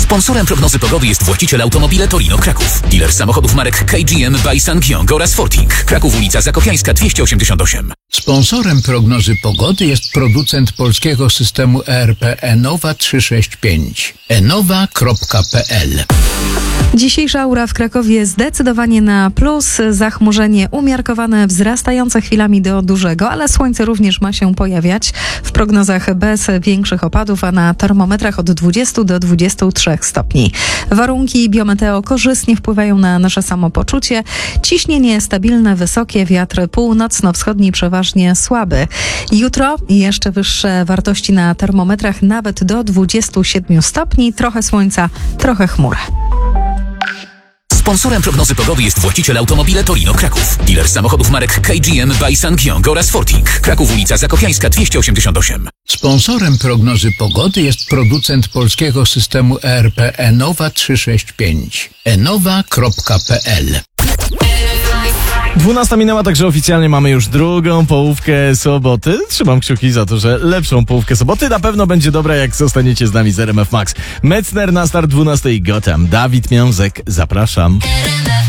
Sponsorem prognozy pogody jest właściciel Automobile Torino Kraków. Dealer samochodów marek KGM by Sangyong oraz Forting. Kraków, ulica Zakopiańska 288. Sponsorem prognozy pogody jest producent polskiego systemu ERP Enowa 365. enowa.pl. Dzisiejsza aura w Krakowie zdecydowanie na plus. Zachmurzenie umiarkowane, wzrastające chwilami do dużego, ale słońce również ma się pojawiać. W prognozach bez większych opadów, a na termometrach od 20 do 23 stopni. Warunki biometeo korzystnie wpływają na nasze samopoczucie. Ciśnienie stabilne, wysokie, wiatr północno-wschodni przeważnie słaby. Jutro jeszcze wyższe wartości na termometrach, nawet do 27 stopni. Trochę słońca, trochę chmur. Sponsorem prognozy pogody jest właściciel Automobile Torino Kraków. Dealer samochodów marek KGM by Sangyong oraz Forting. Kraków, ulica Zakopiańska 288. Sponsorem prognozy pogody jest producent polskiego systemu ERP Enowa 365. enowa.pl. 12 minęła, także oficjalnie mamy już drugą połówkę soboty. Trzymam kciuki za to, że lepszą połówkę soboty na pewno będzie dobra, jak zostaniecie z nami z RMF Max. Metzner na start 12 i Gotham. Dawid Miązek, zapraszam.